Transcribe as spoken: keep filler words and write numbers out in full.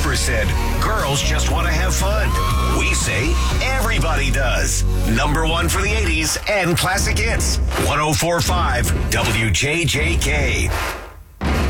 never said girls just want to have fun. We say everybody does. Number one for the eighties and classic hits. one oh four point five W J J K.